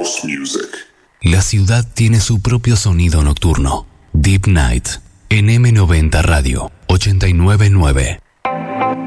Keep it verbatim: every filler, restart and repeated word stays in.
house music. La ciudad tiene su propio sonido nocturno. Deep Night en eme noventa Radio ochenta y nueve punto nueve.